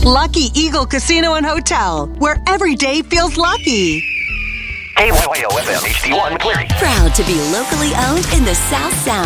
Lucky Eagle Casino and Hotel, where every day feels lucky. KYOFM HD1 Cleary. Proud to be locally owned in the South Sound.